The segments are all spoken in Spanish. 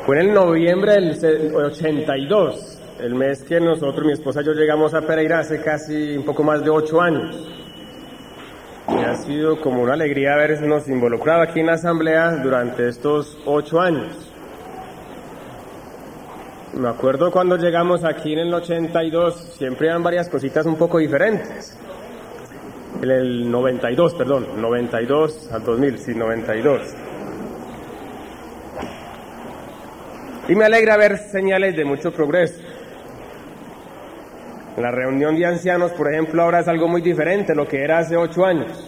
Fue en el noviembre del 82, el mes que nosotros, mi esposa y yo, llegamos a Pereira hace casi un poco más de 8 años. Y ha sido como una alegría habernos involucrado aquí en la asamblea durante estos 8 años. Me acuerdo cuando llegamos aquí en el 82, siempre eran varias cositas un poco diferentes. En el 92 al 2000, sí, 92. Y me alegra ver señales de mucho progreso. La reunión de ancianos, por ejemplo, ahora es algo muy diferente a lo que era hace 8 años.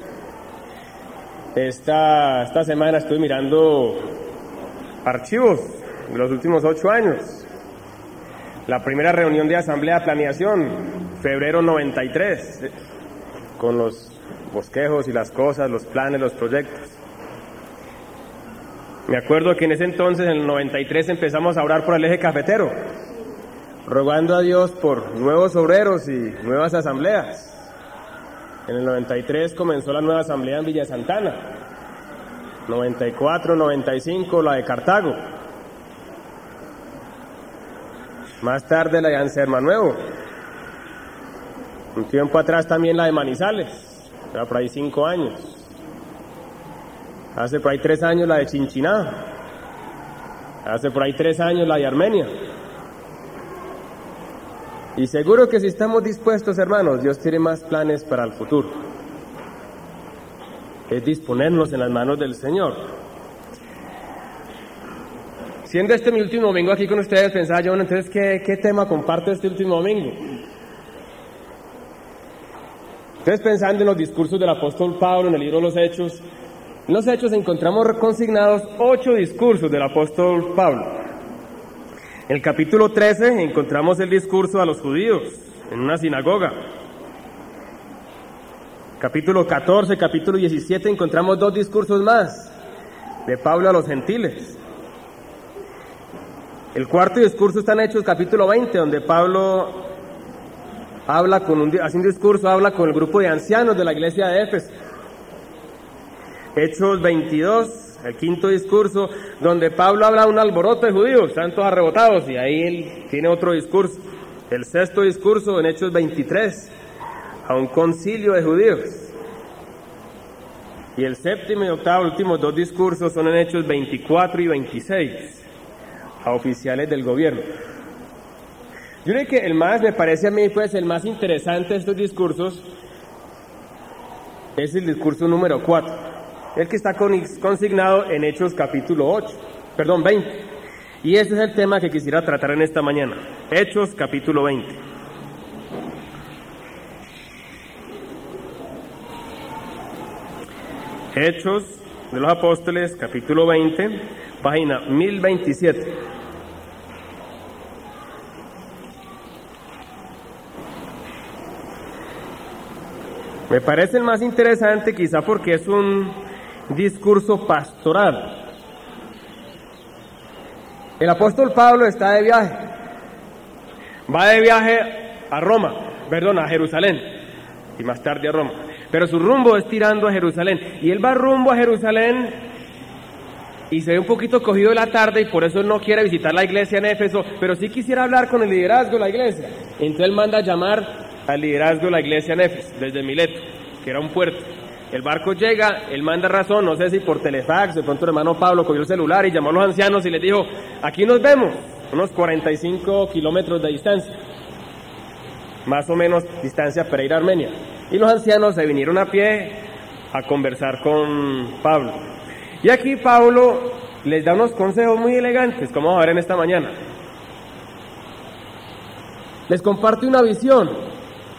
Esta semana estoy mirando archivos de los últimos 8 años. La primera reunión de asamblea de planeación, febrero 93, con los bosquejos y las cosas, los planes, los proyectos. Me acuerdo que en ese entonces, en el 93, empezamos a orar por el eje cafetero, rogando a Dios por nuevos obreros y nuevas asambleas. En el 93 comenzó la nueva asamblea en Villa Santana, 94, 95 la de Cartago, más tarde la de Anserma Nuevo, un tiempo atrás también la de Manizales, ya por ahí 5 años. Hace por ahí 3 años la de Chinchiná. Hace por ahí 3 años la de Armenia. Y seguro que si estamos dispuestos, hermanos, Dios tiene más planes para el futuro. Es disponernos en las manos del Señor. Siendo este mi último domingo aquí con ustedes, pensaba yo, bueno, entonces, ¿qué tema comparto este último domingo? Entonces, pensando en los discursos del apóstol Pablo en el libro de los Hechos, en los Hechos encontramos consignados 8 discursos del apóstol Pablo. En el capítulo 13 encontramos el discurso a los judíos en una sinagoga. Capítulo 14, capítulo 17 encontramos 2 discursos más de Pablo a los gentiles. El cuarto discurso está en Hechos capítulo 20, donde Pablo habla hace un discurso, habla con el grupo de ancianos de la iglesia de Éfeso. Hechos 22, el quinto discurso, donde Pablo habla de un alboroto de judíos, están todos arrebotados, y ahí él tiene otro discurso. El sexto discurso en Hechos 23, a un concilio de judíos. Y el séptimo y octavo, últimos 2 discursos son en Hechos 24 y 26, a oficiales del gobierno. Yo creo que me parece a mí, pues, el más interesante de estos discursos es el discurso número 4. El que está consignado en Hechos capítulo 20. Y ese es el tema que quisiera tratar en esta mañana. Hechos capítulo 20. Hechos de los Apóstoles capítulo 20, página 1027. Me parece el más interesante quizá porque es un discurso pastoral. El apóstol Pablo está de viaje. Va de viaje a Jerusalén, y más tarde a Roma. Pero su rumbo es tirando a Jerusalén. Y él va rumbo a Jerusalén y se ve un poquito cogido de la tarde y por eso no quiere visitar la iglesia en Éfeso, pero sí quisiera hablar con el liderazgo de la iglesia. Entonces él manda a llamar al liderazgo de la iglesia en Éfeso, desde Mileto, que era un puerto. El barco llega, él manda razón, no sé si por telefax, de pronto el hermano Pablo cogió el celular y llamó a los ancianos y les dijo, aquí nos vemos, unos 45 kilómetros de distancia, más o menos distancia para ir a Armenia. Y los ancianos se vinieron a pie a conversar con Pablo. Y aquí Pablo les da unos consejos muy elegantes, como vamos a ver en esta mañana. Les comparte una visión.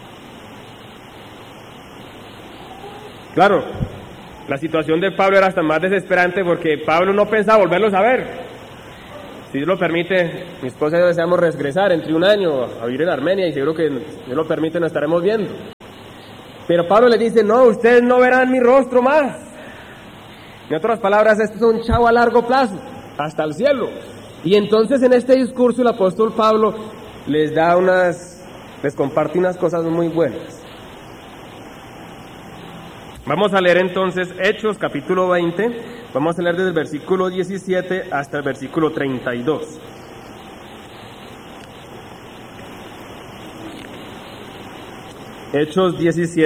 Claro, la situación de Pablo era hasta más desesperante porque Pablo no pensaba volverlos a ver. Si Dios lo permite, mi esposa y yo deseamos regresar entre 1 año a vivir en Armenia y seguro que Dios lo permite nos estaremos viendo. Pero Pablo les dice, no, ustedes no verán mi rostro más. En otras palabras, esto es un chavo a largo plazo, hasta el cielo. Y entonces en este discurso el apóstol Pablo les comparte unas cosas muy buenas. Vamos a leer entonces Hechos capítulo 20, Vamos a leer desde el versículo 17 hasta el versículo 32. Hechos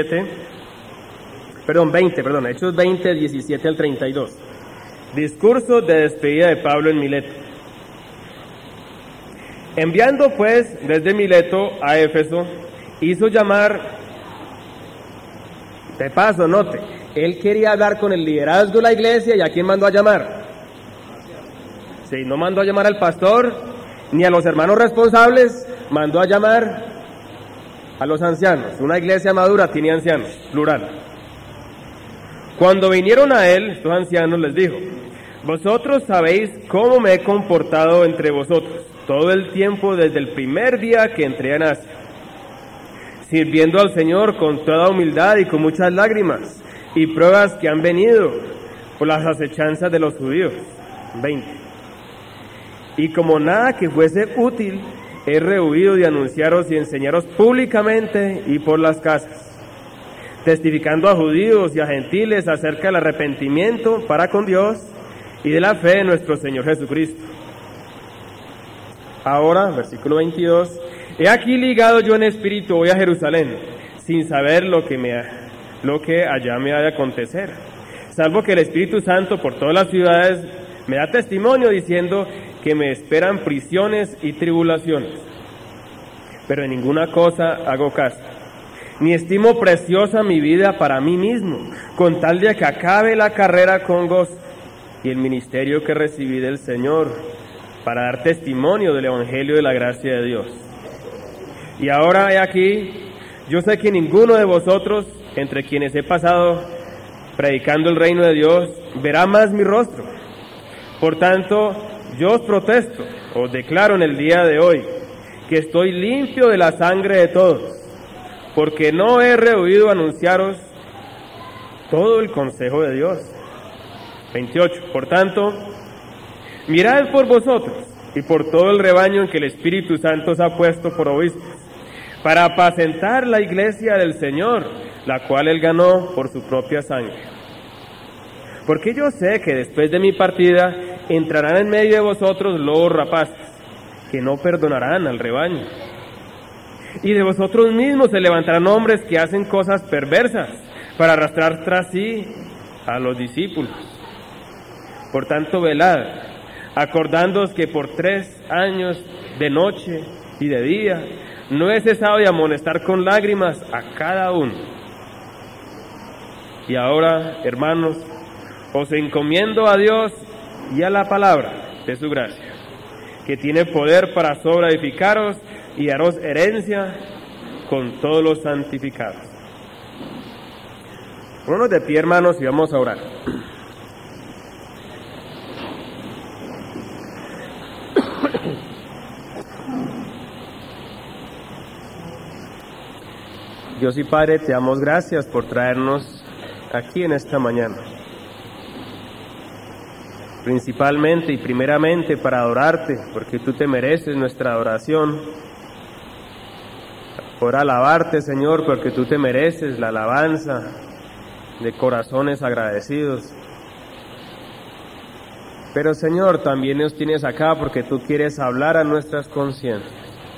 20, 17 al 32. Discurso de despedida de Pablo en Mileto. Enviando pues desde Mileto a Éfeso, hizo llamar, de paso, note, él quería hablar con el liderazgo de la iglesia, ¿y a quién mandó a llamar? Sí, no mandó a llamar al pastor, ni a los hermanos responsables, mandó a llamar a los ancianos. Una iglesia madura tiene ancianos, plural. Cuando vinieron a él, estos ancianos les dijo: vosotros sabéis cómo me he comportado entre vosotros todo el tiempo desde el primer día que entré en Asia, sirviendo al Señor con toda humildad y con muchas lágrimas y pruebas que han venido por las acechanzas de los judíos. 20. Y como nada que fuese útil, he rehuido de anunciaros y enseñaros públicamente y por las casas, testificando a judíos y a gentiles acerca del arrepentimiento para con Dios y de la fe en nuestro Señor Jesucristo. Ahora, versículo 22, he aquí ligado yo en espíritu voy a Jerusalén, sin saber lo que allá me ha de acontecer, salvo que el Espíritu Santo por todas las ciudades me da testimonio diciendo que me esperan prisiones y tribulaciones. Pero en ninguna cosa hago caso, ni estimo preciosa mi vida para mí mismo, con tal de que acabe la carrera con gozo y el ministerio que recibí del Señor, para dar testimonio del Evangelio de la gracia de Dios. Y ahora he aquí, yo sé que ninguno de vosotros, entre quienes he pasado predicando el reino de Dios, verá más mi rostro. Por tanto, yo os protesto, os declaro en el día de hoy, que estoy limpio de la sangre de todos, porque no he rehuido anunciaros todo el consejo de Dios. 28. Por tanto, mirad por vosotros y por todo el rebaño en que el Espíritu Santo os ha puesto por obispos, para apacentar la iglesia del Señor, la cual Él ganó por su propia sangre. Porque yo sé que después de mi partida entrarán en medio de vosotros lobos rapaces, que no perdonarán al rebaño. Y de vosotros mismos se levantarán hombres que hacen cosas perversas, para arrastrar tras sí a los discípulos. Por tanto, velad, acordándoos que por 3 años de noche y de día no he cesado de amonestar con lágrimas a cada uno. Y ahora, hermanos, os encomiendo a Dios y a la palabra de su gracia, que tiene poder para sobreedificaros y daros herencia con todos los santificados. Ponémonos de pie, hermanos, y vamos a orar. Dios y Padre, te damos gracias por traernos aquí en esta mañana, principalmente y primeramente para adorarte, porque tú te mereces nuestra adoración, por alabarte, Señor, porque tú te mereces la alabanza de corazones agradecidos. Pero, Señor, también nos tienes acá porque tú quieres hablar a nuestras conciencias.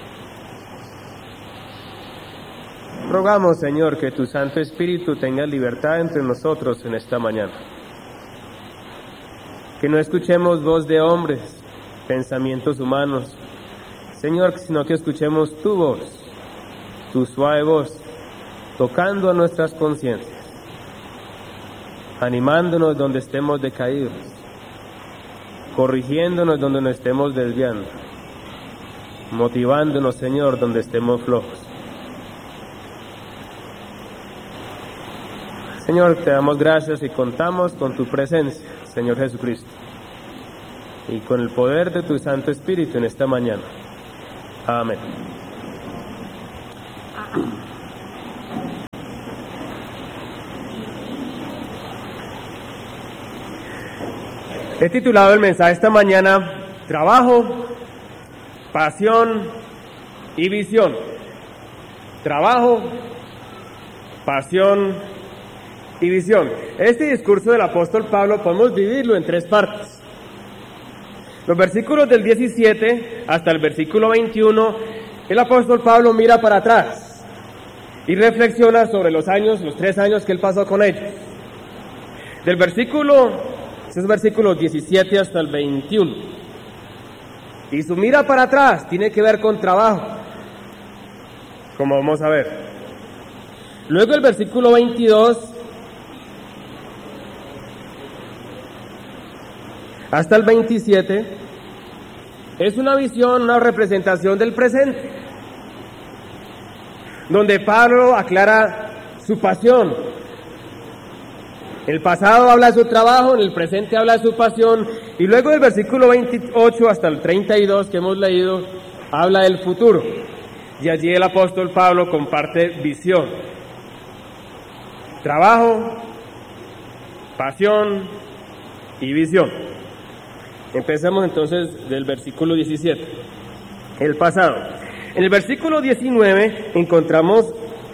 Rogamos, Señor, que tu Santo Espíritu tenga libertad entre nosotros en esta mañana. Que no escuchemos voz de hombres, pensamientos humanos, Señor, sino que escuchemos tu voz, tu suave voz, tocando a nuestras conciencias, animándonos donde estemos decaídos, corrigiéndonos donde nos estemos desviando, motivándonos, Señor, donde estemos flojos. Señor, te damos gracias y contamos con tu presencia, Señor Jesucristo, y con el poder de tu Santo Espíritu en esta mañana. Amén. He titulado el mensaje esta mañana: Trabajo, Pasión y Visión. Trabajo, Pasión y visión. Este discurso del apóstol Pablo podemos dividirlo en tres partes. Los versículos del 17 hasta el versículo 21, el apóstol Pablo mira para atrás y reflexiona sobre los 3 años que él pasó con ellos. Esos versículos 17 hasta el 21. Y su mira para atrás tiene que ver con trabajo, como vamos a ver. Luego el versículo 22 hasta el 27 es una visión, una representación del presente, donde Pablo aclara su pasión. El pasado habla de su trabajo, en el presente habla de su pasión, y luego del versículo 28 hasta el 32 que hemos leído, habla del futuro. Y allí el apóstol Pablo comparte visión, trabajo, pasión y visión. Empezamos entonces del versículo 17, el pasado. En el versículo 19 encontramos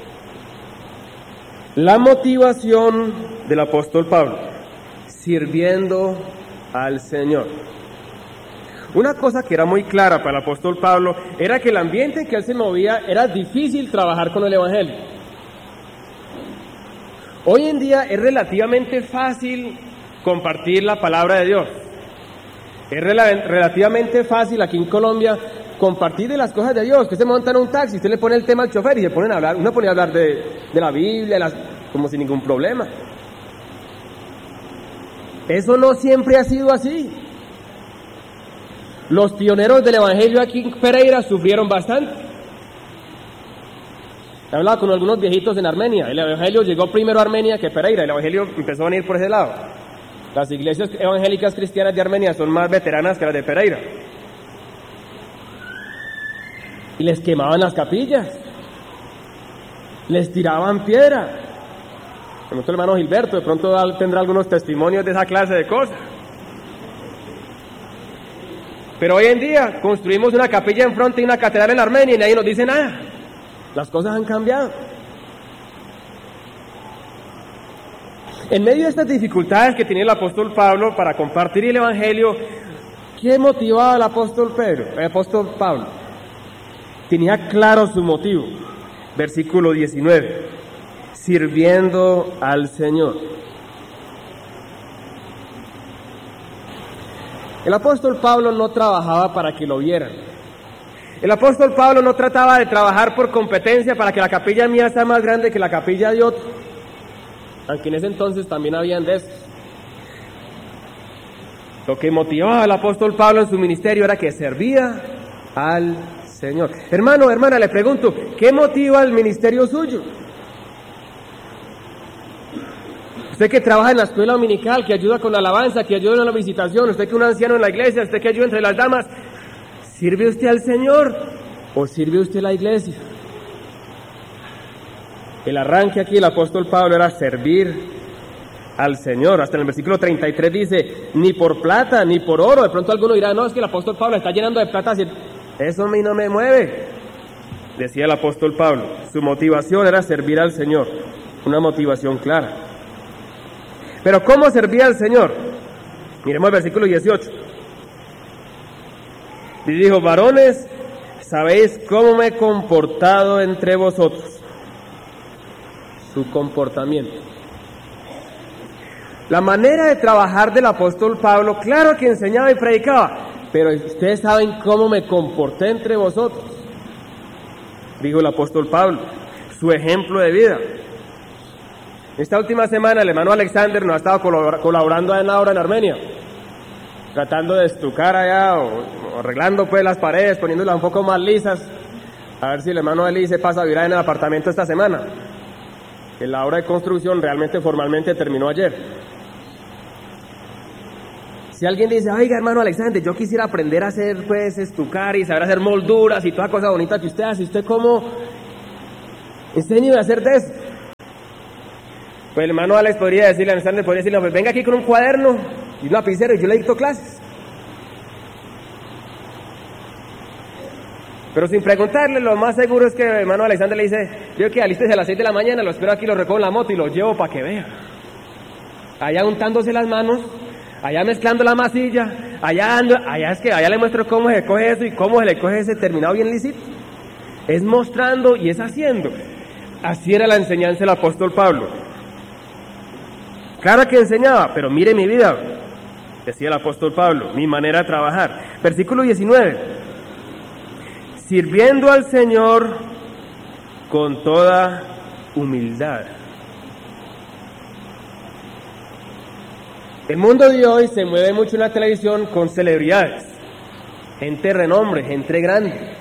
la motivación del apóstol Pablo, sirviendo al Señor. Una cosa que era muy clara para el apóstol Pablo era que el ambiente en que él se movía era difícil trabajar con el Evangelio. Hoy en día es relativamente fácil compartir la palabra de Dios. Es relativamente fácil aquí en Colombia compartir de las cosas de Dios. Usted se monta en un taxi, usted le pone el tema al chofer y se ponen a hablar. Uno pone a hablar de la Biblia, como sin ningún problema. Eso no siempre ha sido así. Los pioneros del Evangelio aquí en Pereira sufrieron bastante. He hablado con algunos viejitos en Armenia. El Evangelio llegó primero a Armenia que Pereira. El Evangelio empezó a venir por ese lado. Las iglesias evangélicas cristianas de Armenia son más veteranas que las de Pereira. Y les quemaban las capillas. Les tiraban piedra. Nuestro hermano Gilberto de pronto tendrá algunos testimonios de esa clase de cosas. Pero hoy en día construimos una capilla enfrente y una catedral en Armenia y nadie nos dice nada. Las cosas han cambiado. En medio de estas dificultades que tenía el apóstol Pablo para compartir el Evangelio, ¿qué motivaba al apóstol Pablo? Tenía claro su motivo. Versículo 19. Sirviendo al Señor. El apóstol Pablo no trabajaba para que lo vieran. El apóstol Pablo no trataba de trabajar por competencia para que la capilla mía sea más grande que la capilla de otro, aunque en ese entonces también habían de esos. Lo que motivaba al apóstol Pablo en su ministerio era que servía al Señor. Hermano, hermana, le pregunto, ¿qué motiva el ministerio suyo? Usted que trabaja en la escuela dominical, que ayuda con la alabanza, que ayuda en la visitación, usted que es un anciano en la iglesia, usted que ayuda entre las damas, ¿sirve usted al Señor o sirve usted a la iglesia? El arranque aquí del apóstol Pablo era servir al Señor. Hasta en el versículo 33 dice, ni por plata, ni por oro. De pronto alguno dirá, no, es que el apóstol Pablo está llenando de plata. Eso a mí no me mueve, decía el apóstol Pablo. Su motivación era servir al Señor, una motivación clara. Pero ¿cómo servía al Señor? Miremos el versículo 18. Y dijo, varones, ¿sabéis cómo me he comportado entre vosotros? Su comportamiento. La manera de trabajar del apóstol Pablo, claro que enseñaba y predicaba, pero ustedes saben cómo me comporté entre vosotros, dijo el apóstol Pablo, su ejemplo de vida. Esta última semana el hermano Alexander nos ha estado colaborando en la obra en Armenia, tratando de estucar allá o arreglando pues las paredes, poniéndolas un poco más lisas, a ver si el hermano Eli se pasa a vivir en el apartamento esta semana. Que la obra de construcción realmente formalmente terminó ayer. Si alguien dice, oiga hermano Alexander, yo quisiera aprender a hacer pues estucar y saber hacer molduras y toda cosa bonita que usted hace, ¿usted cómo? Enséñeme a hacer de eso. Pues el hermano Alex podría decirle, Alexander podría decirle, pues venga aquí con un cuaderno y un lapicero y yo le dicto clases. Pero sin preguntarle, lo más seguro es que el hermano Alexander le dice, yo que alístese a las 6 de la mañana, lo espero aquí, lo recojo en la moto y lo llevo para que vea. allá untándose las manos, allá mezclando la masilla, allá le muestro cómo se coge eso y cómo se le coge ese terminado bien lícito. Es mostrando y es haciendo. Así era la enseñanza del apóstol Pablo. Claro que enseñaba, pero mire mi vida, decía el apóstol Pablo, mi manera de trabajar. Versículo 19. Sirviendo al Señor con toda humildad. El mundo de hoy se mueve mucho en la televisión con celebridades, gente de renombre, gente grande.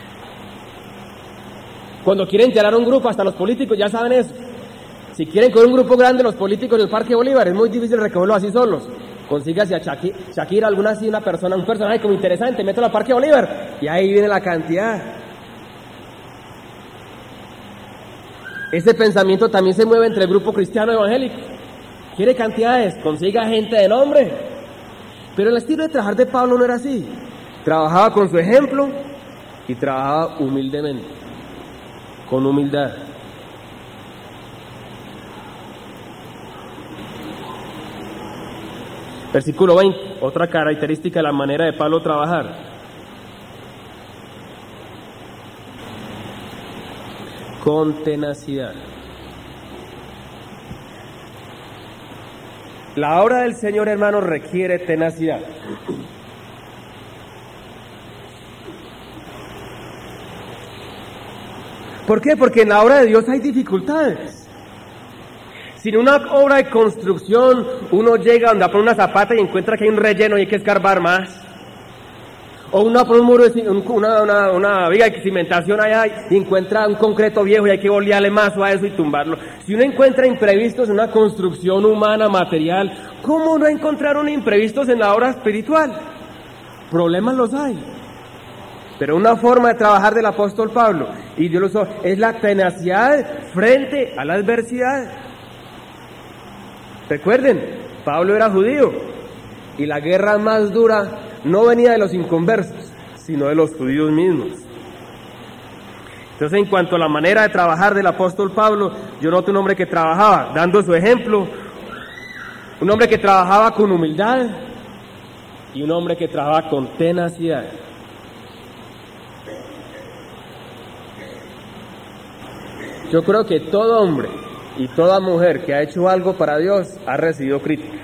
Cuando quieren llenar un grupo, hasta los políticos ya saben eso. Si quieren con un grupo grande, los políticos del Parque Bolívar, es muy difícil recogerlo así solos. Consígase a Shakira, alguna así, un personaje como interesante, mételo al Parque Bolívar, y ahí viene la cantidad. Ese pensamiento también se mueve entre el grupo cristiano evangélico. Quiere cantidades, consiga gente de nombre. Pero el estilo de trabajar de Pablo no era así. Trabajaba con su ejemplo y trabajaba humildemente, con humildad. Versículo 20, otra característica de la manera de Pablo trabajar. Con tenacidad. La obra del Señor, hermanos, requiere tenacidad. ¿Por qué? Porque en la obra de Dios hay dificultades. Sin una obra de construcción, uno llega donde pone una zapata y encuentra que hay un relleno y hay que escarbar más. O uno pone un muro, una viga de cimentación allá y encuentra un concreto viejo y hay que bolearle más a eso y tumbarlo. Si uno encuentra imprevistos en una construcción humana, material, ¿cómo no encontrar imprevistos en la obra espiritual? Problemas los hay. Pero una forma de trabajar del apóstol Pablo, y Dios lo usó, es la tenacidad frente a la adversidad. Recuerden, Pablo era judío y la guerra más dura no venía de los inconversos, sino de los judíos mismos. Entonces, en cuanto a la manera de trabajar del apóstol Pablo, yo noto un hombre que trabajaba dando su ejemplo, un hombre que trabajaba con humildad y un hombre que trabajaba con tenacidad. Yo creo que todo hombre y toda mujer que ha hecho algo para Dios ha recibido críticas.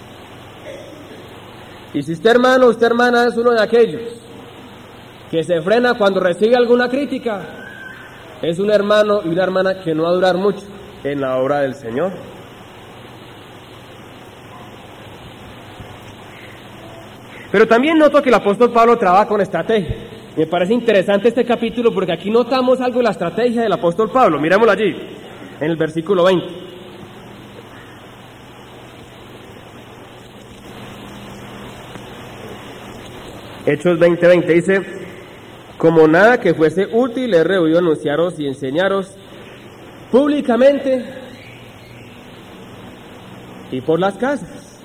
Y si usted, hermano, usted, hermana, es uno de aquellos que se frena cuando recibe alguna crítica, es un hermano y una hermana que no va a durar mucho en la obra del Señor. Pero también noto que el apóstol Pablo trabaja con estrategia. Me parece interesante este capítulo porque aquí notamos algo de la estrategia del apóstol Pablo. Mirémoslo allí, en el versículo 20. Hechos 20:20 dice: como nada que fuese útil he rehuido anunciaros y enseñaros públicamente y por las casas.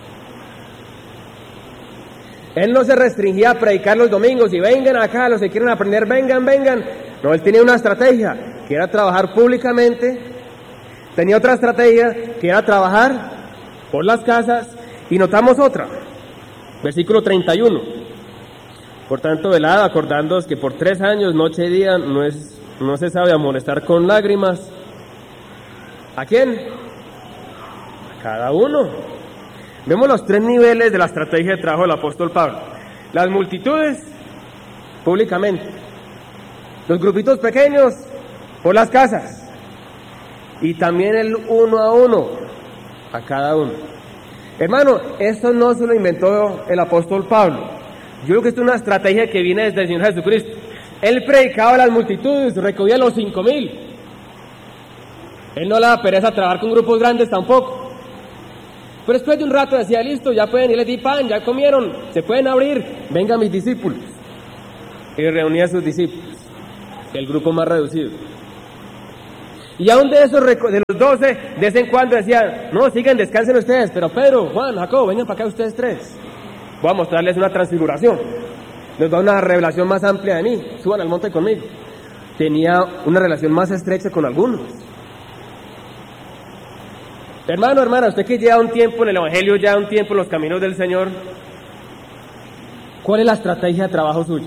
Él no se restringía a predicar los domingos y vengan acá, los que quieren aprender, vengan. No, él tenía una estrategia que era trabajar públicamente, tenía otra estrategia que era trabajar por las casas, y notamos otra, versículo 31. Por tanto, velad, acordándoos que por 3 años, noche y día, no se sabe amonestar con lágrimas. ¿A quién? A cada uno. Vemos los 3 niveles de la estrategia de trabajo del apóstol Pablo. Las multitudes, públicamente. Los grupitos pequeños, por las casas. Y también el uno a uno, a cada uno. Hermano, esto no se lo inventó el apóstol Pablo. Yo creo que esto es una estrategia que viene desde el Señor Jesucristo. Él predicaba a las multitudes, recogía los 5,000. Él no le daba pereza trabajar con grupos grandes tampoco. Pero después de un rato decía, listo, ya pueden, y les di pan, ya comieron, se pueden abrir, vengan mis discípulos. Y reunía a sus discípulos, el grupo más reducido. Y aún de esos, de los 12, de vez en cuando decían, no, sigan, descansen ustedes, pero Pedro, Juan, Jacobo, vengan para acá ustedes 3. Voy a mostrarles una transfiguración. Les da una revelación más amplia de mí. Suban al monte conmigo. Tenía una relación más estrecha con algunos. Hermano, hermana, usted que lleva un tiempo en el Evangelio, ya un tiempo en los caminos del Señor, ¿cuál es la estrategia de trabajo suya?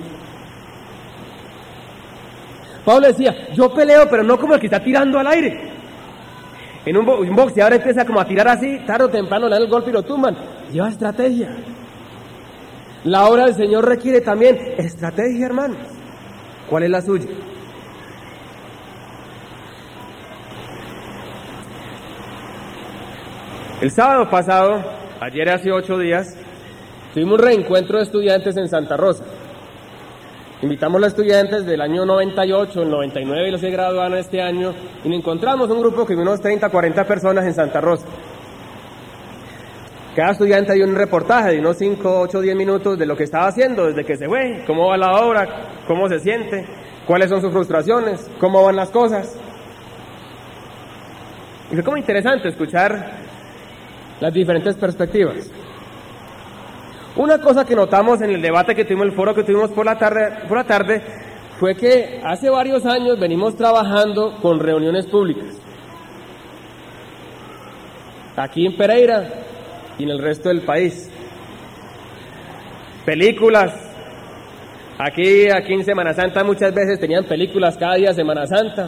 Pablo decía, yo peleo, pero no como el que está tirando al aire. En un boxeador empieza como a tirar así, tarde o temprano le dan el golpe y lo tumban. Lleva estrategia. La obra del Señor requiere también estrategia, hermanos. ¿Cuál es la suya? El sábado pasado, ayer hace 8 días, tuvimos un reencuentro de estudiantes en Santa Rosa. Invitamos a los estudiantes del año 98, el 99 y los que graduaron este año, y nos encontramos un grupo de unos 30, 40 personas en Santa Rosa. Cada estudiante dio un reportaje de unos 5, 8, 10 minutos de lo que estaba haciendo desde que se fue, cómo va la obra, cómo se siente, cuáles son sus frustraciones, cómo van las cosas. Y fue como interesante escuchar las diferentes perspectivas. Una cosa que notamos en el debate que tuvimos, el foro que tuvimos por la tarde, fue que hace varios años venimos trabajando con reuniones públicas. Aquí en Pereira y en el resto del país. Películas. Aquí en Semana Santa muchas veces tenían películas cada día de Semana Santa.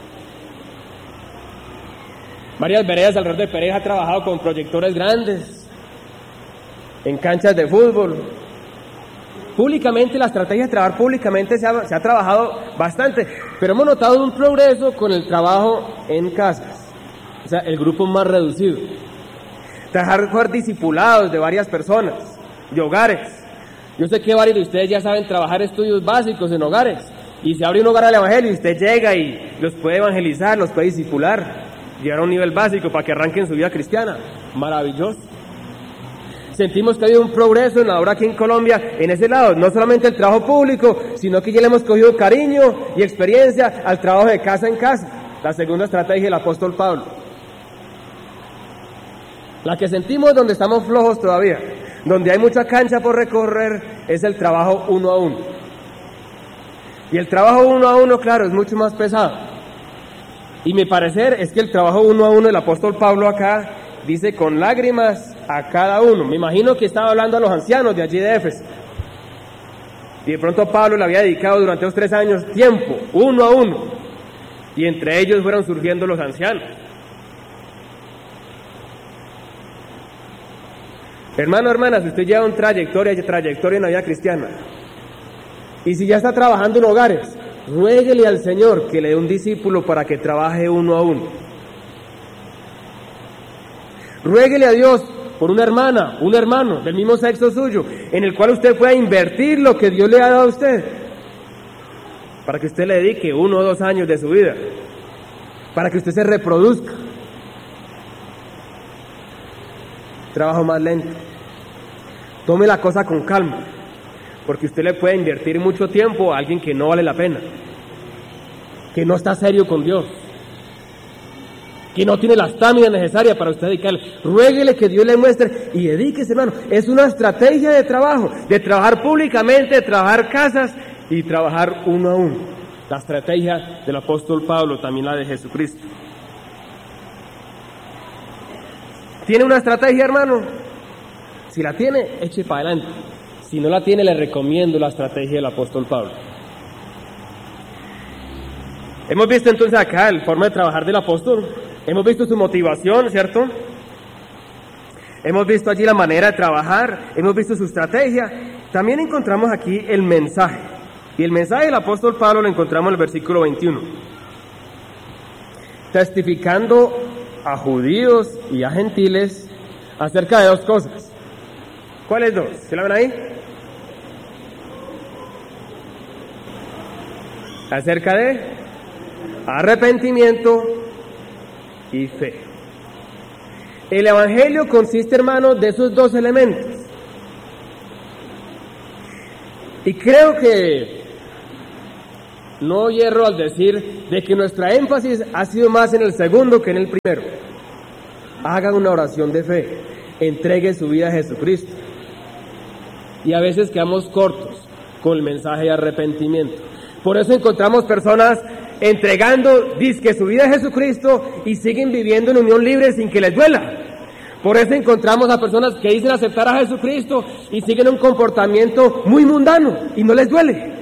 Varias veredas alrededor de Pereira han trabajado con proyectores grandes, en canchas de fútbol. Públicamente, la estrategia de trabajar públicamente se ha trabajado bastante, pero hemos notado un progreso con el trabajo en casas, o sea, el grupo más reducido. Trabajar discipulados de varias personas, de hogares. Yo sé que varios de ustedes ya saben trabajar estudios básicos en hogares, y se abre un hogar al Evangelio y usted llega y los puede evangelizar, los puede discipular, llegar a un nivel básico para que arranquen su vida cristiana. Maravilloso. Sentimos que ha habido un progreso en la obra aquí en Colombia, en ese lado, no solamente el trabajo público, sino que ya le hemos cogido cariño y experiencia al trabajo de casa en casa, la segunda estrategia del apóstol Pablo. La que sentimos donde estamos flojos todavía, donde hay mucha cancha por recorrer, es el trabajo uno a uno. Y el trabajo uno a uno, claro, es mucho más pesado. Y mi parecer es que el trabajo uno a uno del apóstol Pablo acá dice con lágrimas a cada uno. Me imagino que estaba hablando a los ancianos de allí de Éfeso. Y de pronto Pablo le había dedicado durante los 3 años tiempo, uno a uno. Y entre ellos fueron surgiendo los ancianos. Hermano, hermana, si usted lleva una trayectoria en la vida cristiana, y si ya está trabajando en hogares, ruéguele al Señor que le dé un discípulo para que trabaje uno a uno. Ruéguele a Dios por una hermana, un hermano del mismo sexo suyo, en el cual usted pueda invertir lo que Dios le ha dado a usted, para que usted le dedique 1 o 2 años de su vida, para que usted se reproduzca. Trabajo más lento. Tome la cosa con calma, porque usted le puede invertir mucho tiempo a alguien que no vale la pena, que no está serio con Dios, que no tiene la estamina necesaria para usted dedicarle. Ruéguele que Dios le muestre y dedíquese, hermano. Es una estrategia de trabajar públicamente, de trabajar casas y trabajar uno a uno. La estrategia del apóstol Pablo, también la de Jesucristo. ¿Tiene una estrategia, hermano? Si la tiene, eche para adelante. Si no la tiene, le recomiendo la estrategia del apóstol Pablo. Hemos visto entonces acá el forma de trabajar del apóstol. Hemos visto su motivación, ¿cierto? Hemos visto allí la manera de trabajar. Hemos visto su estrategia. También encontramos aquí el mensaje. Y el mensaje del apóstol Pablo lo encontramos en el versículo 21. Testificando a judíos y a gentiles acerca de 2 cosas. ¿Cuáles 2? ¿Se la ven ahí? Acerca de arrepentimiento y fe. El evangelio consiste, hermanos, de esos 2 elementos. Y creo que no hierro al decir de que nuestra énfasis ha sido más en el segundo que en el primero. Hagan una oración de fe, entregue su vida a Jesucristo. Y a veces quedamos cortos con el mensaje de arrepentimiento. Por eso encontramos personas entregando dizque su vida a Jesucristo y siguen viviendo en unión libre sin que les duela. Por eso encontramos a personas que dicen aceptar a Jesucristo y siguen un comportamiento muy mundano y no les duele.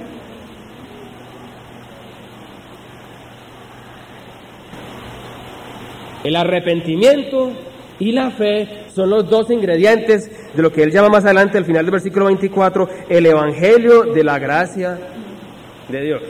El arrepentimiento y la fe son los dos ingredientes de lo que él llama más adelante, al final del versículo 24, el evangelio de la gracia de Dios.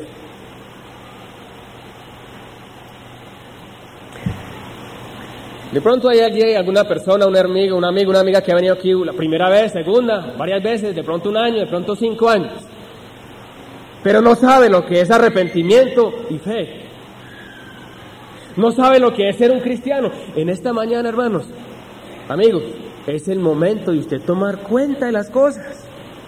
De pronto hay allí alguna persona, un amigo, una amiga que ha venido aquí la primera vez, segunda, varias veces, de pronto un año, de pronto 5 años, pero no sabe lo que es arrepentimiento y fe. No sabe lo que es ser un cristiano. En esta mañana, hermanos, amigos, es el momento de usted tomar cuenta de las cosas.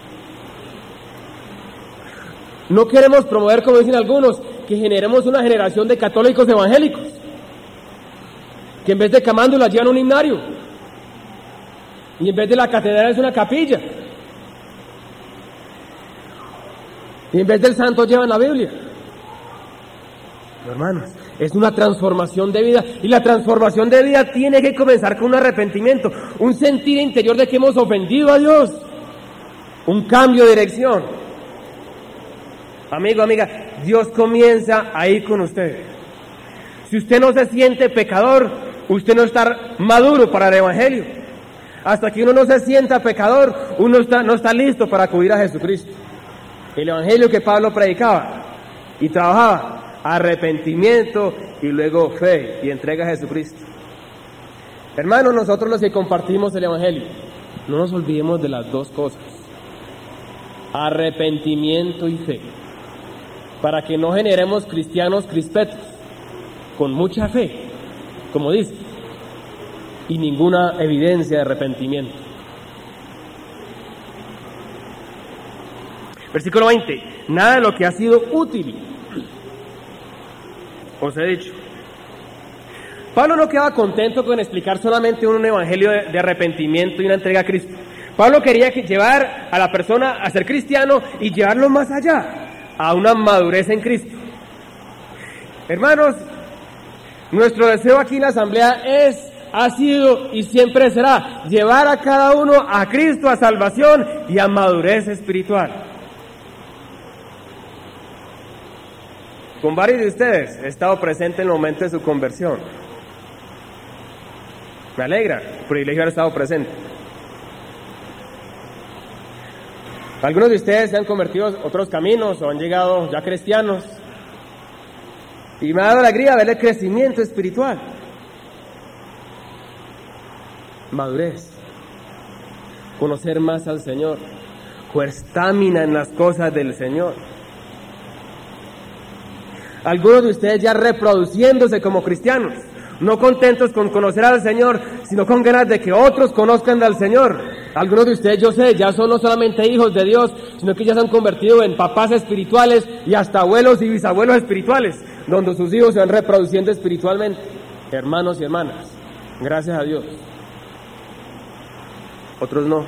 No queremos promover, como dicen algunos, que generemos una generación de católicos evangélicos, que en vez de camándulas llevan un himnario, y en vez de la catedral es una capilla, y en vez del santo llevan la Biblia. Hermanos, es una transformación de vida, y la transformación de vida tiene que comenzar con un arrepentimiento, un sentir interior de que hemos ofendido a Dios, un cambio de dirección. Amigo, amiga, Dios comienza ahí con usted. Si usted no se siente pecador, usted no está maduro para el evangelio. Hasta que uno no se sienta pecador, uno no está listo para acudir a Jesucristo. El evangelio que Pablo predicaba y trabajaba, arrepentimiento y luego fe y entrega a Jesucristo. Hermanos, nosotros los que compartimos el evangelio, no nos olvidemos de las dos cosas: arrepentimiento y fe, para que no generemos cristianos crispetos, con mucha fe, como dice, y ninguna evidencia de arrepentimiento. Versículo 20: nada de lo que ha sido útil os he dicho. Pablo no quedaba contento con explicar solamente un evangelio de arrepentimiento y una entrega a Cristo. Pablo quería llevar a la persona a ser cristiano y llevarlo más allá, a una madurez en Cristo. Hermanos, nuestro deseo aquí en la asamblea ha sido y siempre será llevar a cada uno a Cristo, a salvación y a madurez espiritual. Con varios de ustedes he estado presente en el momento de su conversión. Me alegra el privilegio de haber estado presente. Algunos de ustedes se han convertido a otros caminos o han llegado ya cristianos. Y me ha dado alegría ver el crecimiento espiritual. Madurez. Conocer más al Señor. Con estamina en las cosas del Señor. Algunos de ustedes ya reproduciéndose como cristianos, no contentos con conocer al Señor, sino con ganas de que otros conozcan al Señor. Algunos de ustedes, yo sé, ya son no solamente hijos de Dios, sino que ya se han convertido en papás espirituales y hasta abuelos y bisabuelos espirituales, donde sus hijos se van reproduciendo espiritualmente. Hermanos y hermanas, gracias a Dios. Otros no.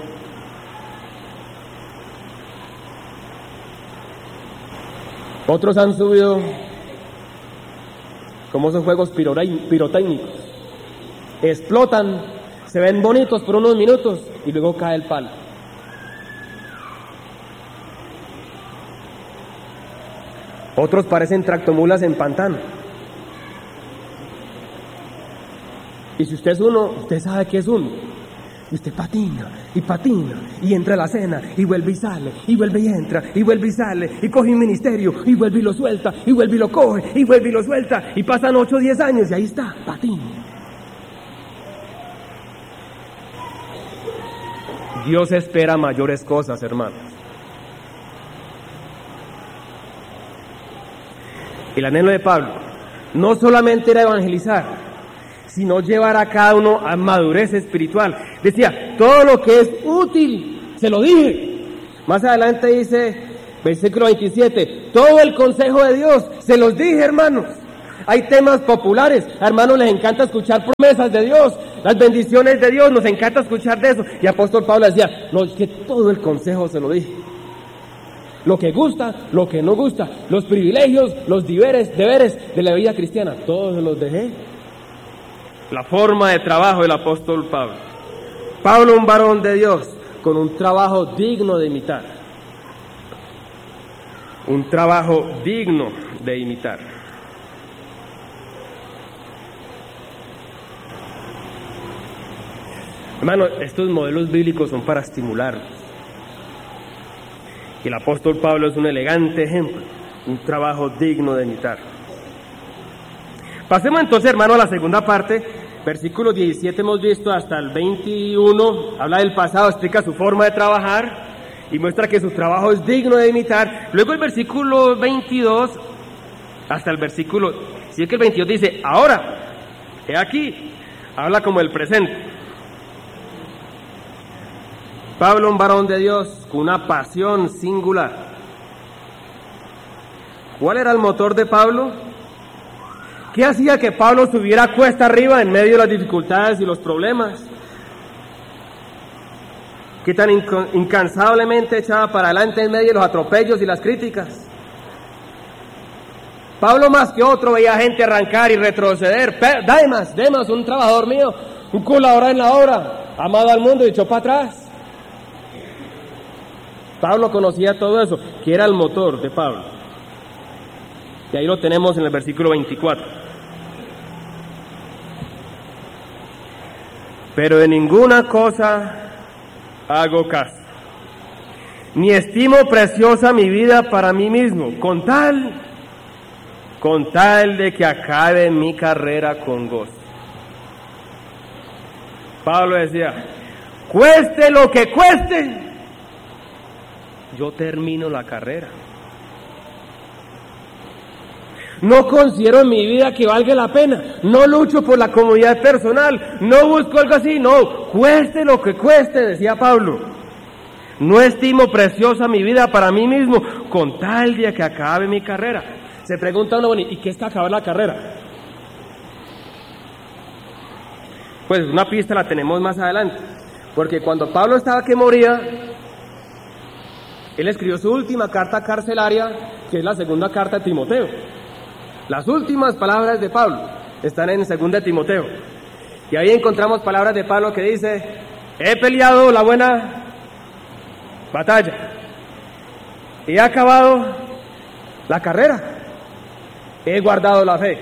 Otros han subido como esos juegos pirotécnicos. Explotan, se ven bonitos por unos minutos y luego cae el palo. Otros parecen tractomulas en pantano. Y si usted es uno, usted sabe que es uno. Y usted patina y entra a la cena y vuelve y sale y vuelve y entra y vuelve y sale y coge un ministerio y vuelve y lo suelta y vuelve y lo coge y vuelve y lo suelta y pasan 8 o 10 años y ahí está, patina. Dios espera mayores cosas, hermanos. El anhelo de Pablo no solamente era evangelizar, sino llevar a cada uno a madurez espiritual. Decía, todo lo que es útil, se lo dije. Más adelante dice, versículo 27, todo el consejo de Dios, se los dije, hermanos. Hay temas populares, a hermanos les encanta escuchar promesas de Dios, las bendiciones de Dios, nos encanta escuchar de eso. Y apóstol Pablo decía, no, es que todo el consejo se lo dije. lo que gusta, lo que no gusta, los privilegios, los deberes de la vida cristiana, todos los dejé. La forma de trabajo del apóstol Pablo. Pablo, un varón de Dios, con un trabajo digno de imitar. Un trabajo digno de imitar. Hermano, estos modelos bíblicos son para estimularnos. Y el apóstol Pablo es un elegante ejemplo, un trabajo digno de imitar. Pasemos entonces, hermano, a la segunda parte. Versículo 17 hemos visto hasta el 21, habla del pasado, explica su forma de trabajar y muestra que su trabajo es digno de imitar. Luego el versículo 22 hasta el versículo, si es que el 22 dice, ahora, he aquí, habla como el presente. Pablo, un varón de Dios, con una pasión singular. ¿Cuál era el motor de Pablo? ¿Qué hacía que Pablo subiera cuesta arriba en medio de las dificultades y los problemas? ¿Qué tan incansablemente echaba para adelante en medio de los atropellos y las críticas? Pablo más que otro veía gente arrancar y retroceder. Demas, un trabajador mío, un colaborador en la obra, amado al mundo y echó para atrás. Pablo conocía todo eso, que era el motor de Pablo. Y ahí lo tenemos en el versículo 24. Pero de ninguna cosa hago caso, ni estimo preciosa mi vida para mí mismo, con tal de que acabe mi carrera con gozo. Pablo decía, cueste lo que cueste, yo termino la carrera. No considero mi vida que valga la pena, no lucho por la comodidad personal, no busco algo así, no, cueste lo que cueste, decía Pablo. No estimo preciosa mi vida para mí mismo, con tal de que acabe mi carrera. Se pregunta uno, ¿y qué es que acabar la carrera? Pues una pista la tenemos más adelante, porque cuando Pablo estaba que moría, él escribió su última carta carcelaria, que es la segunda carta de Timoteo. Las últimas palabras de Pablo están en 2 Timoteo. Y ahí encontramos palabras de Pablo que dice, he peleado la buena batalla, he acabado la carrera, he guardado la fe.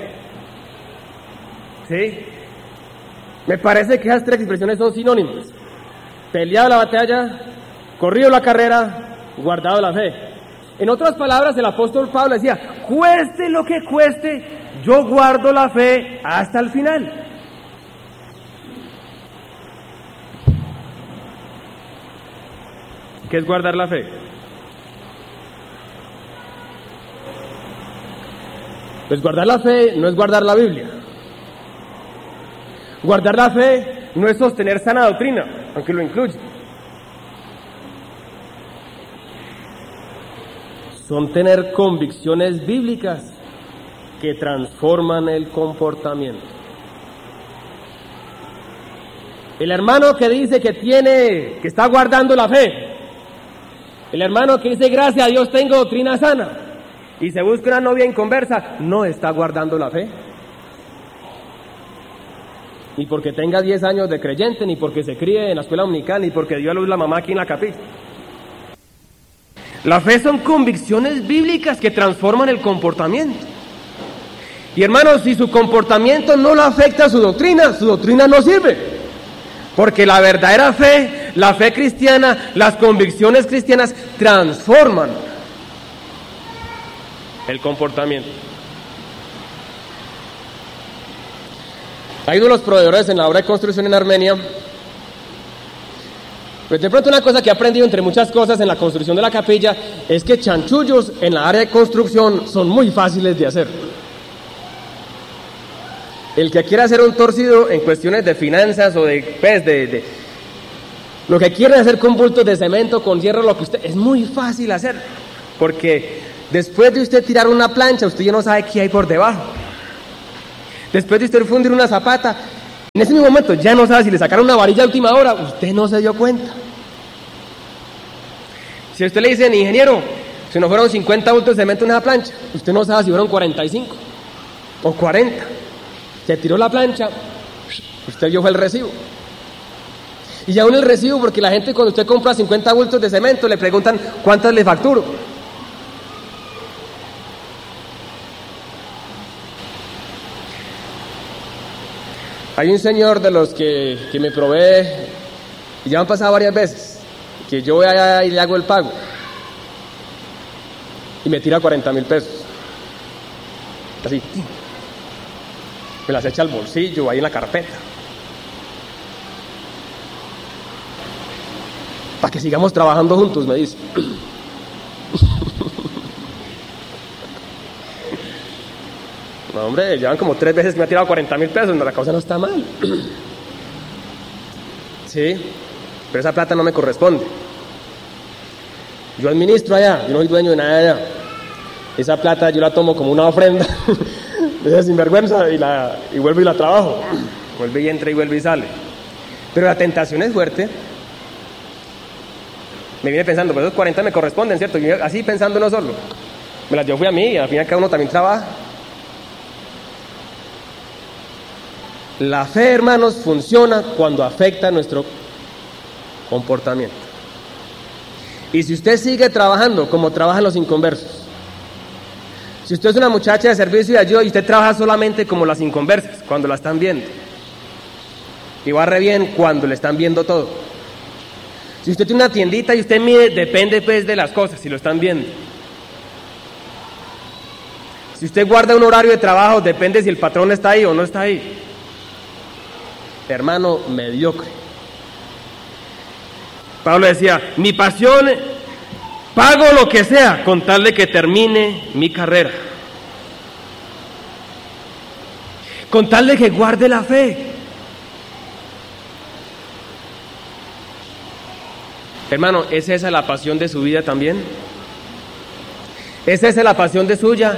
¿Sí? Me parece que esas tres expresiones son sinónimas. Peleado la batalla, corrido la carrera, guardado la fe. En otras palabras, el apóstol Pablo decía, cueste lo que cueste, yo guardo la fe hasta el final. ¿Qué es guardar la fe? Pues guardar la fe no es guardar la Biblia. Guardar la fe no es sostener sana doctrina, aunque lo incluye. Son tener convicciones bíblicas que transforman el comportamiento. El hermano que dice que está guardando la fe, el hermano que dice gracias a Dios tengo doctrina sana y se busca una novia inconversa, no está guardando la fe. Ni porque tenga 10 años de creyente, ni porque se críe en la escuela dominical, ni porque dio a luz la mamá aquí en la capilla. La fe son convicciones bíblicas que transforman el comportamiento. Y hermanos, si su comportamiento no le afecta a su doctrina no sirve. Porque la verdadera fe, la fe cristiana, las convicciones cristianas transforman el comportamiento. Hay uno de los proveedores en la obra de construcción en Armenia. Pero de pronto una cosa que he aprendido entre muchas cosas en la construcción de la capilla es que chanchullos en la área de construcción son muy fáciles de hacer. El que quiera hacer un torcido en cuestiones de finanzas o de lo que quieren hacer con bultos de cemento, con hierro, lo que usted, es muy fácil hacer, porque después de usted tirar una plancha, usted ya no sabe qué hay por debajo. Después de usted fundir una zapata, en ese mismo momento ya no sabe si le sacaron una varilla a última hora, usted no se dio cuenta. Si usted le dice, ingeniero, Si no fueron 50 bultos de cemento en esa plancha, usted no sabe si fueron 45 o 40. Se tiró la plancha, usted vio fue el recibo. Y aún el recibo, porque la gente cuando usted compra 50 bultos de cemento le preguntan cuántas le facturo. Hay un señor de los que me provee, y ya han pasado varias veces, que yo voy allá y le hago el pago, y me tira 40.000 pesos. Así, me las echa al bolsillo, ahí en la carpeta. Para que sigamos trabajando juntos, me dice. No, hombre, llevan como 3 veces que me ha tirado 40.000 pesos, no, la cosa no está mal. Sí, pero esa plata no me corresponde. Yo administro allá, yo no soy dueño de nada allá. Esa plata yo la tomo como una ofrenda de esa sinvergüenza y vuelvo y la trabajo. Vuelve y entra y vuelve y sale. Pero la tentación es fuerte. Me viene pensando, pues esos 40 me corresponden, ¿cierto? Y así pensando no solo. Me las yo fui a mí y al final cada uno también trabaja. La fe, hermanos, funciona cuando afecta nuestro comportamiento. Y si usted sigue trabajando como trabajan los inconversos, si usted es una muchacha de servicio y ayuda y usted trabaja solamente como las inconversas, cuando la están viendo, y va re bien cuando le están viendo todo. Si usted tiene una tiendita y usted mide, depende pues de las cosas, si lo están viendo. Si usted guarda un horario de trabajo, depende si el patrón está ahí o no está ahí. Hermano mediocre. Pablo decía, mi pasión, pago lo que sea con tal de que termine mi carrera. Con tal de que guarde la fe. Hermano, ¿es esa la pasión de su vida también? ¿Es esa la pasión de suya?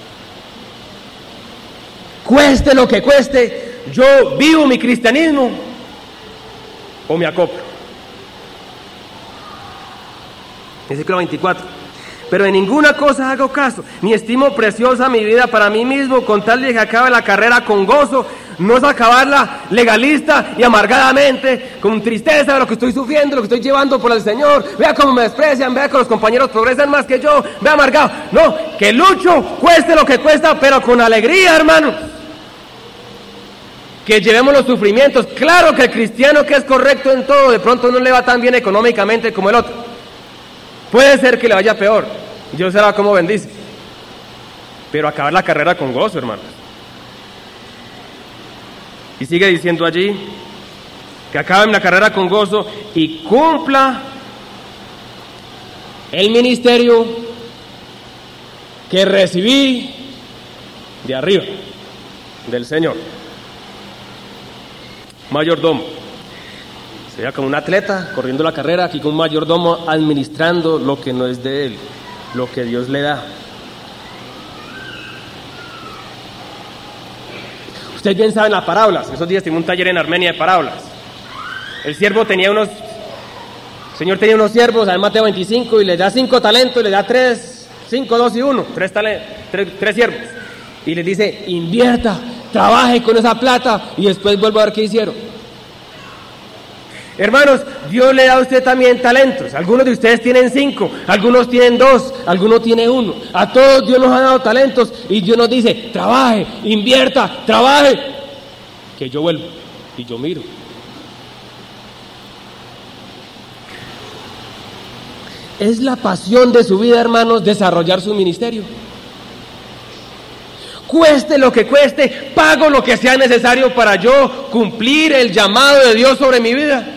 Cueste lo que cueste, yo vivo mi cristianismo o me acoplo. Versículo 24. Pero en ninguna cosa hago caso, ni estimo preciosa mi vida para mí mismo, con tal de que acabe la carrera con gozo, no es acabarla legalista y amargadamente, con tristeza de lo que estoy sufriendo, lo que estoy llevando por el Señor. Vea cómo me desprecian, vea que los compañeros progresan más que yo, vea amargado. No, que lucho, cueste lo que cuesta, pero con alegría, hermanos. Que llevemos los sufrimientos. Claro que el cristiano que es correcto en todo, de pronto no le va tan bien económicamente como el otro. Puede ser que le vaya peor, Dios será como bendice, pero acabar la carrera con gozo, hermanos. Y sigue diciendo allí, que acaben la carrera con gozo y cumpla el ministerio que recibí de arriba, del Señor. Mayordomo. Sería como un atleta corriendo la carrera, aquí con un mayordomo administrando lo que no es de él, lo que Dios le da. Ustedes bien saben las parábolas. Esos días tengo un taller en Armenia de parábolas. El Señor tenía unos siervos, en Mateo 25, y le da 5 talentos, y le da 3, 5, 2 y 1, 3 siervos. Y les dice, invierta, trabaje con esa plata, y después vuelvo a ver qué hicieron. Hermanos, Dios le da a usted también talentos. Algunos de ustedes tienen 5, algunos tienen 2, algunos tienen 1. A todos Dios nos ha dado talentos y Dios nos dice, trabaje, invierta, trabaje, que yo vuelvo y yo miro. Es la pasión de su vida, hermanos, desarrollar su ministerio. Cueste lo que cueste, pago lo que sea necesario para yo cumplir el llamado de Dios sobre mi vida.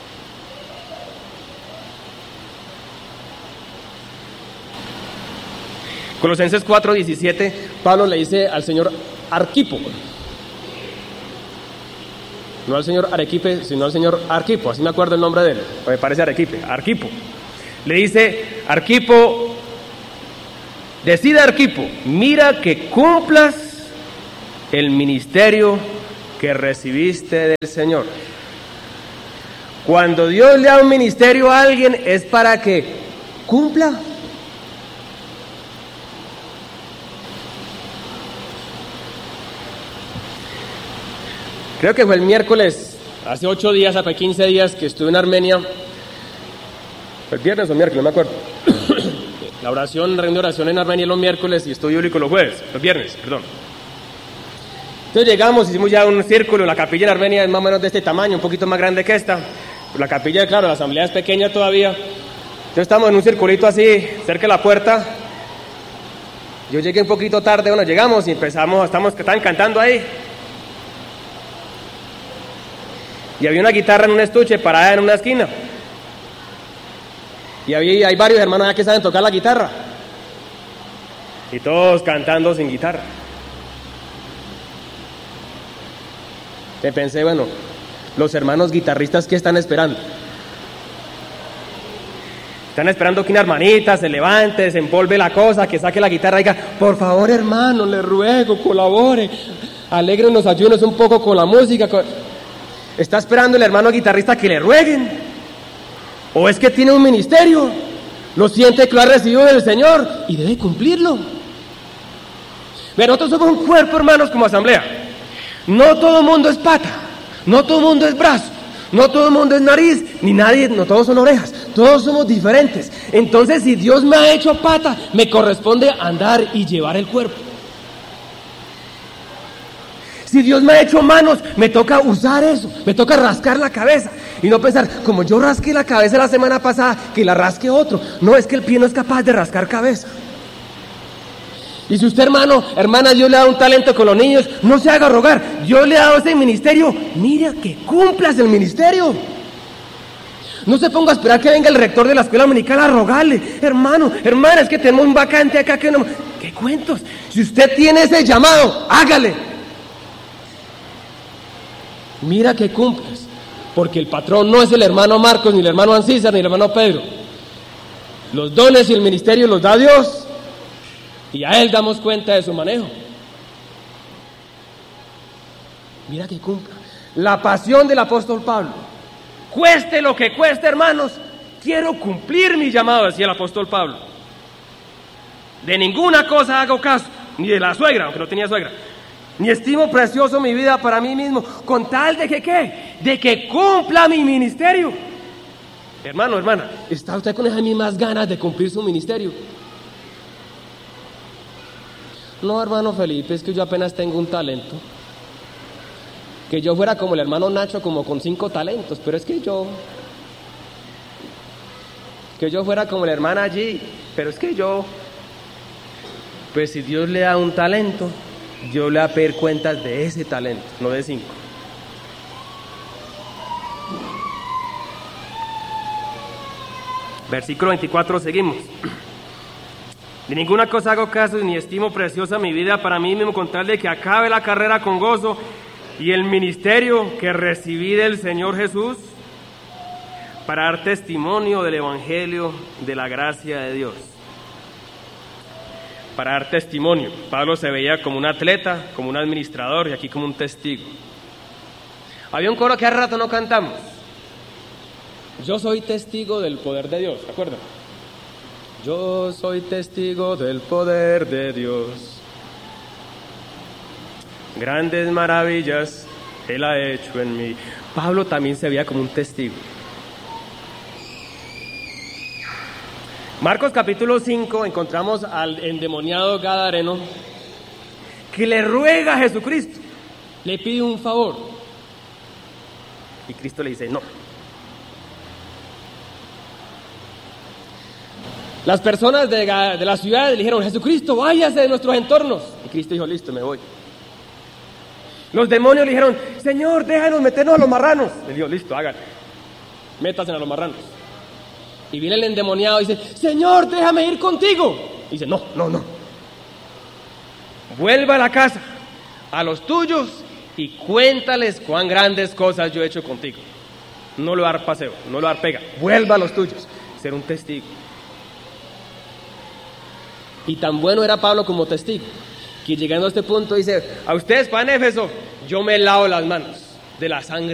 Colosenses 4:17, Pablo le dice al señor Arquipo, no al señor Arequipe, sino al señor Arquipo, así me acuerdo el nombre de él, me parece Arequipe, Arquipo. Le dice, Arquipo, decide Arquipo, mira que cumplas el ministerio que recibiste del Señor. Cuando Dios le da un ministerio a alguien es para que cumpla. Creo que fue el miércoles, hace 8 días, hace 15 días que estuve en Armenia. ¿El viernes o miércoles? No me acuerdo. La reunión de oración en Armenia los miércoles y estudio bíblico los jueves, los viernes, perdón. Entonces llegamos, hicimos ya un círculo, la capilla en Armenia es más o menos de este tamaño, un poquito más grande que esta. La capilla, claro, la asamblea es pequeña todavía. Entonces estamos en un circulito así, cerca de la puerta. Yo llegué un poquito tarde, bueno, llegamos y estaban cantando ahí. Y había una guitarra en un estuche parada en una esquina. Y hay varios hermanos allá que saben tocar la guitarra. Y todos cantando sin guitarra. Y pensé, bueno, los hermanos guitarristas, ¿qué están esperando? Están esperando que una hermanita se levante, se empolve la cosa, que saque la guitarra y diga, por favor, hermano, le ruego, colabore, alégrenos, ayúdenos un poco con la música. ¿Está esperando el hermano guitarrista que le rueguen? ¿O es que tiene un ministerio? Lo siente que lo ha recibido del Señor y debe cumplirlo. Pero nosotros somos un cuerpo, hermanos, como asamblea. No todo el mundo es pata, no todo el mundo es brazo, no todo el mundo es nariz, no todos son orejas, todos somos diferentes. Entonces, si Dios me ha hecho pata, me corresponde andar y llevar el cuerpo. Si Dios me ha hecho manos, me toca usar eso, me toca rascar la cabeza y no pensar, como yo rasqué la cabeza la semana pasada, que la rasque otro. No, es que el pie no es capaz de rascar cabeza. Y si usted, hermana, Dios le da un talento con los niños, no se haga rogar. Dios le ha dado ese ministerio, mira que cumplas el ministerio. No se ponga a esperar que venga el rector de la escuela dominical a rogarle, hermano, hermana, es que tenemos un vacante acá que no... ¿Qué cuentos? Si usted tiene ese llamado, hágale. Mira que cumplas, porque el patrón no es el hermano Marcos, ni el hermano Ancísar, ni el hermano Pedro. Los dones y el ministerio los da Dios. Y a Él damos cuenta de su manejo. Mira que cumpla. La pasión del apóstol Pablo. Cueste lo que cueste, hermanos, quiero cumplir mi llamado, decía el apóstol Pablo. De ninguna cosa hago caso, ni de la suegra, aunque no tenía suegra, ni estimo precioso mi vida para mí mismo, con tal de que ¿qué? De que cumpla mi ministerio. Hermano, hermana, ¿está usted con esas mismas ganas de cumplir su ministerio? No, hermano Felipe, es que yo apenas tengo un talento. Que yo fuera como el hermano Nacho, como con 5 talentos, pero es que yo fuera como la hermana allí, pero es que yo, pues si Dios le da un talento, Dios le va a pedir cuentas de ese talento, no de 5. Versículo 24, seguimos. De ninguna cosa hago caso, ni estimo preciosa mi vida para mí mismo, con tal de que acabe la carrera con gozo y el ministerio que recibí del Señor Jesús, para dar testimonio del Evangelio de la gracia de Dios. Para dar testimonio. Pablo se veía como un atleta, como un administrador y aquí como un testigo. Había un coro que hace rato no cantamos. Yo soy testigo del poder de Dios, ¿se acuerdan? Yo soy testigo del poder de Dios. Grandes maravillas Él ha hecho en mí. Pablo también se veía como un testigo. Marcos capítulo 5 encontramos al endemoniado gadareno que le ruega a Jesucristo, le pide un favor. Y Cristo le dice no. Las personas de la ciudad le dijeron, Jesucristo, váyase de nuestros entornos. Y Cristo dijo, listo, me voy. Los demonios le dijeron, Señor, déjanos meternos a los marranos. Le dijo, listo, háganlo. Métanse a los marranos. Y viene el endemoniado y dice, Señor, déjame ir contigo. Y dice, no. Vuelva a la casa, a los tuyos, y cuéntales cuán grandes cosas yo he hecho contigo. No le va a dar paseo, no le va a dar pega. Vuelva a los tuyos, ser un testigo. Y tan bueno era Pablo como testigo, que llegando a este punto dice, a ustedes, pan Éfeso, yo me lavo las manos de la sangre